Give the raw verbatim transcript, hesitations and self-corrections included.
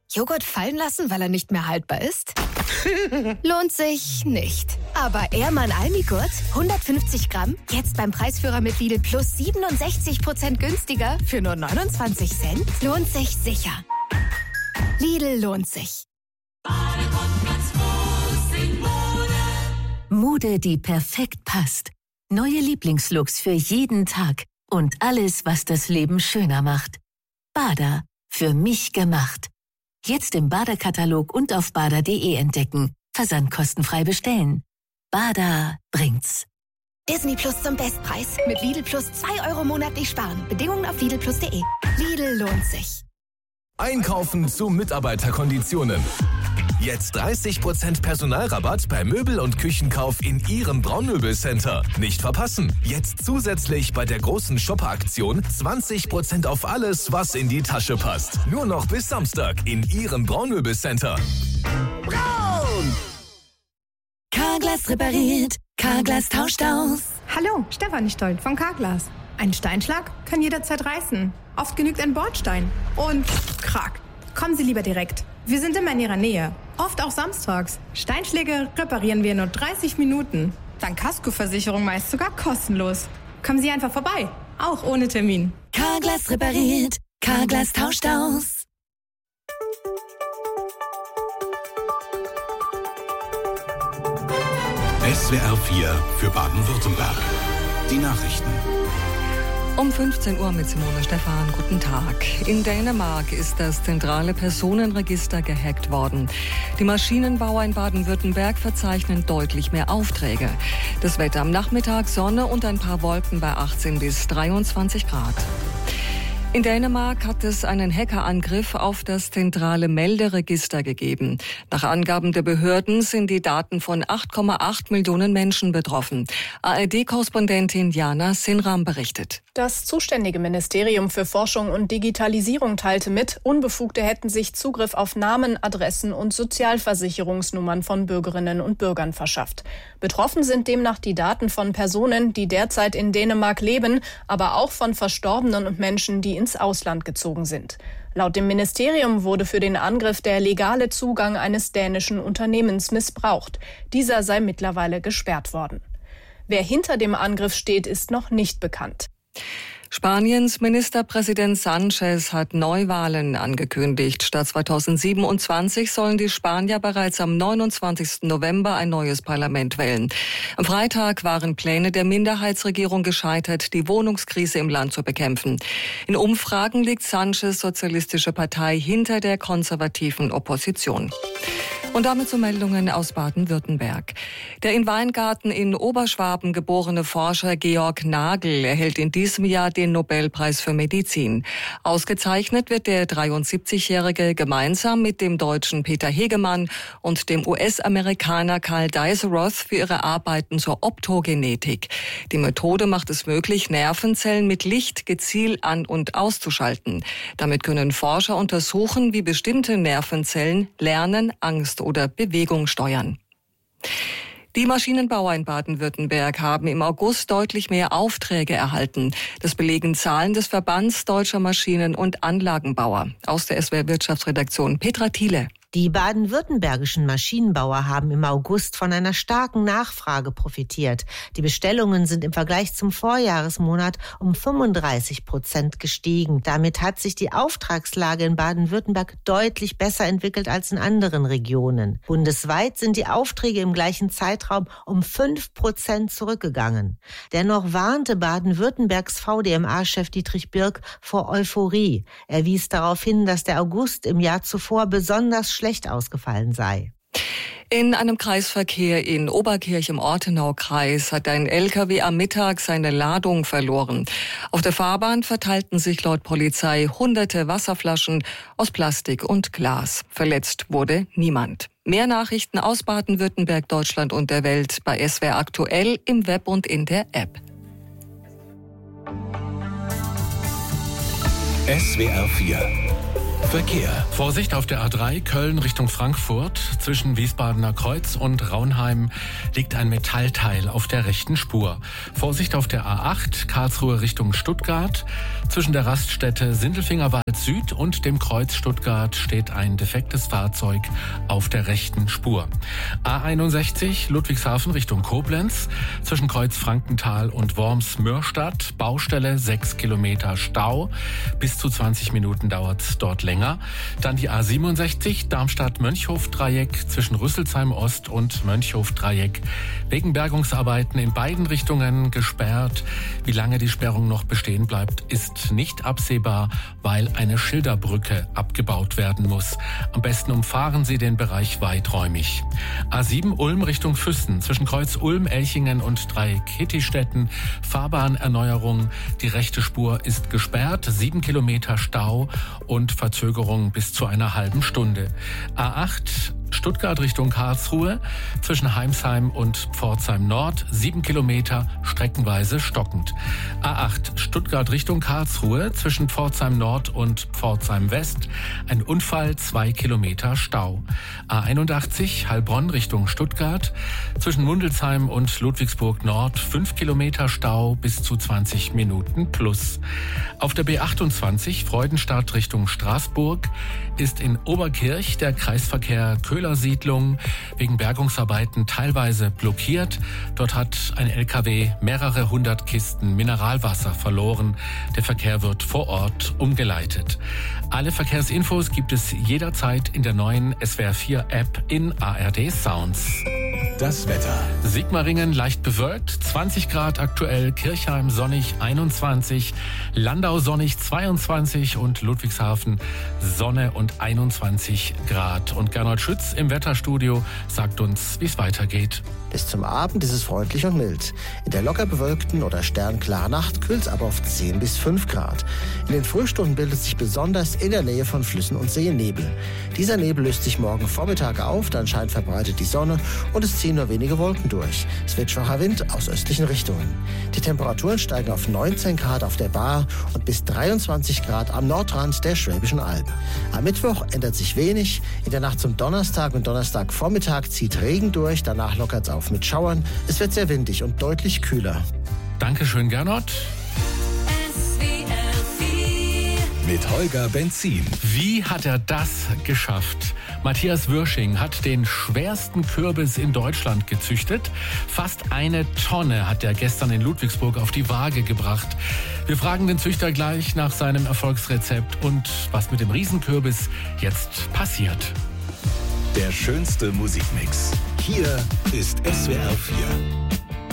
Joghurt fallen lassen, weil er nicht mehr haltbar ist? Lohnt sich nicht. Aber Ehrmann Almigurt, hundertfünfzig Gramm, jetzt beim Preisführer mit Lidl Plus siebenundsechzig Prozent günstiger für nur neunundzwanzig Cent? Lohnt sich sicher. Lidl lohnt sich. Mode, die perfekt passt. Neue Lieblingslooks für jeden Tag. Und alles, was das Leben schöner macht. Bada, für mich gemacht. Jetzt im Bada-Katalog und auf bada punkt de entdecken. Versandkostenfrei bestellen. Bada bringt's. Disney Plus zum Bestpreis. Mit Lidl Plus zwei Euro monatlich sparen. Bedingungen auf lidl plus punkt de. Lidl lohnt sich. Einkaufen zu Mitarbeiterkonditionen. Jetzt dreißig Prozent Personalrabatt bei Möbel- und Küchenkauf in Ihrem Braunmöbelcenter. Nicht verpassen. Jetzt zusätzlich bei der großen Shopper-Aktion zwanzig Prozent auf alles, was in die Tasche passt. Nur noch bis Samstag in Ihrem Braunmöbelcenter. Braun! Carglass repariert. Carglass tauscht aus. Hallo, Stefanie Stoll von Carglass. Ein Steinschlag kann jederzeit reißen. Oft genügt ein Bordstein. Und krack. Kommen Sie lieber direkt. Wir sind immer in Ihrer Nähe. Oft auch samstags. Steinschläge reparieren wir in nur dreißig Minuten. Dann Kaskoversicherung meist sogar kostenlos. Kommen Sie einfach vorbei. Auch ohne Termin. Carglass repariert. Carglass tauscht aus. S W R vier für Baden-Württemberg. Die Nachrichten. Um fünfzehn Uhr mit Simone Stephan. Guten Tag. In Dänemark ist das zentrale Personenregister gehackt worden. Die Maschinenbauer in Baden-Württemberg verzeichnen deutlich mehr Aufträge. Das Wetter am Nachmittag, Sonne und ein paar Wolken bei achtzehn bis dreiundzwanzig Grad. In Dänemark hat es einen Hackerangriff auf das zentrale Melderegister gegeben. Nach Angaben der Behörden sind die Daten von acht Komma acht Millionen Menschen betroffen. A R D-Korrespondentin Jana Sinram berichtet. Das zuständige Ministerium für Forschung und Digitalisierung teilte mit, Unbefugte hätten sich Zugriff auf Namen, Adressen und Sozialversicherungsnummern von Bürgerinnen und Bürgern verschafft. Betroffen sind demnach die Daten von Personen, die derzeit in Dänemark leben, aber auch von Verstorbenen und Menschen, die ins Ausland gezogen sind. Laut dem Ministerium wurde für den Angriff der legale Zugang eines dänischen Unternehmens missbraucht. Dieser sei mittlerweile gesperrt worden. Wer hinter dem Angriff steht, ist noch nicht bekannt. Spaniens Ministerpräsident Sánchez hat Neuwahlen angekündigt. Statt zweitausendsiebenundzwanzig sollen die Spanier bereits am neunundzwanzigsten November ein neues Parlament wählen. Am Freitag waren Pläne der Minderheitsregierung gescheitert, die Wohnungskrise im Land zu bekämpfen. In Umfragen liegt Sánchez' sozialistische Partei hinter der konservativen Opposition. Und damit zu Meldungen aus Baden-Württemberg. Der in Weingarten in Oberschwaben geborene Forscher Georg Nagel erhält in diesem Jahr den Nobelpreis für Medizin. Ausgezeichnet wird der dreiundsiebzigjährige gemeinsam mit dem Deutschen Peter Hegemann und dem U S-Amerikaner Carl Deisseroth für ihre Arbeiten zur Optogenetik. Die Methode macht es möglich, Nervenzellen mit Licht gezielt an- und auszuschalten. Damit können Forscher untersuchen, wie bestimmte Nervenzellen lernen, Angst oder Bewegung steuern. Die Maschinenbauer in Baden-Württemberg haben im August deutlich mehr Aufträge erhalten. Das belegen Zahlen des Verbands Deutscher Maschinen- und Anlagenbauer. Aus der S W R Wirtschaftsredaktion Petra Thiele. Die baden-württembergischen Maschinenbauer haben im August von einer starken Nachfrage profitiert. Die Bestellungen sind im Vergleich zum Vorjahresmonat um fünfunddreißig Prozent gestiegen. Damit hat sich die Auftragslage in Baden-Württemberg deutlich besser entwickelt als in anderen Regionen. Bundesweit sind die Aufträge im gleichen Zeitraum um fünf Prozent zurückgegangen. Dennoch warnte Baden-Württembergs V D M A-Chef Dietrich Birk vor Euphorie. Er wies darauf hin, dass der August im Jahr zuvor besonders schlecht ausgefallen sei. In einem Kreisverkehr in Oberkirch im Ortenaukreis hat ein L K W am Mittag seine Ladung verloren. Auf der Fahrbahn verteilten sich laut Polizei hunderte Wasserflaschen aus Plastik und Glas. Verletzt wurde niemand. Mehr Nachrichten aus Baden-Württemberg, Deutschland und der Welt bei S W R aktuell im Web und in der App. S W R vier Verkehr. Vorsicht auf der A drei Köln Richtung Frankfurt. Zwischen Wiesbadener Kreuz und Raunheim liegt ein Metallteil auf der rechten Spur. Vorsicht auf der A acht Karlsruhe Richtung Stuttgart. Zwischen der Raststätte Sindelfingerwald Süd und dem Kreuz Stuttgart steht ein defektes Fahrzeug auf der rechten Spur. A einundsechzig Ludwigshafen Richtung Koblenz. Zwischen Kreuz Frankenthal und Worms-Mörstadt. Baustelle, sechs Kilometer Stau. Bis zu zwanzig Minuten dauert es dort länger. Dann die A siebenundsechzig Darmstadt-Mönchhof-Dreieck zwischen Rüsselsheim Ost und Mönchhof-Dreieck. Wegen Bergungsarbeiten in beiden Richtungen gesperrt. Wie lange die Sperrung noch bestehen bleibt, ist nicht absehbar, weil eine Schilderbrücke abgebaut werden muss. Am besten umfahren Sie den Bereich weiträumig. A sieben Ulm Richtung Füssen zwischen Kreuz Ulm, Elchingen und Dreieck-Hittistetten. Fahrbahnerneuerung. Die rechte Spur ist gesperrt. Sieben Kilometer Stau und Verzögerung bis zu einer halben Stunde. A acht Stuttgart Richtung Karlsruhe zwischen Heimsheim und Pforzheim Nord, sieben Kilometer, streckenweise stockend. A acht Stuttgart Richtung Karlsruhe zwischen Pforzheim Nord und Pforzheim West, ein Unfall, zwei Kilometer Stau. A einundachtzig Heilbronn Richtung Stuttgart zwischen Mundelsheim und Ludwigsburg Nord, fünf Kilometer Stau bis zu zwanzig Minuten plus. Auf der B achtundzwanzig Freudenstadt Richtung Straßburg ist in Oberkirch der Kreisverkehr Köhlersiedlung wegen Bergungsarbeiten teilweise blockiert. Dort hat ein L K W mehrere hundert Kisten Mineralwasser verloren. Der Verkehr wird vor Ort umgeleitet. Alle Verkehrsinfos gibt es jederzeit in der neuen S W R vier App in A R D Sounds. Das Wetter. Sigmaringen leicht bewölkt, zwanzig Grad aktuell, Kirchheim sonnig einundzwanzig, Landau sonnig zweiundzwanzig und Ludwigshafen Sonne und einundzwanzig Grad. Und Gernot Schütz im Wetterstudio sagt uns, wie es weitergeht. Bis zum Abend ist es freundlich und mild. In der locker bewölkten oder sternklaren Nacht kühlt es aber auf zehn bis fünf Grad. In den Frühstunden bildet sich besonders in der Nähe von Flüssen und Seen Nebel. Dieser Nebel löst sich morgen Vormittag auf, dann scheint verbreitet die Sonne und es ziehen nur wenige Wolken durch. Es wird schwacher Wind aus östlichen Richtungen. Die Temperaturen steigen auf neunzehn Grad auf der Baar und bis dreiundzwanzig Grad am Nordrand der Schwäbischen Alb. Am Mittwoch ändert sich wenig. In der Nacht zum Donnerstag und Donnerstagvormittag zieht Regen durch, danach lockert es auf mit Schauern. Es wird sehr windig und deutlich kühler. Dankeschön, Gernot. Mit Holger Benzin. Wie hat er das geschafft? Matthias Würsching hat den schwersten Kürbis in Deutschland gezüchtet. Fast eine Tonne hat er gestern in Ludwigsburg auf die Waage gebracht. Wir fragen den Züchter gleich nach seinem Erfolgsrezept und was mit dem Riesenkürbis jetzt passiert. Der schönste Musikmix. Hier ist S W R vier.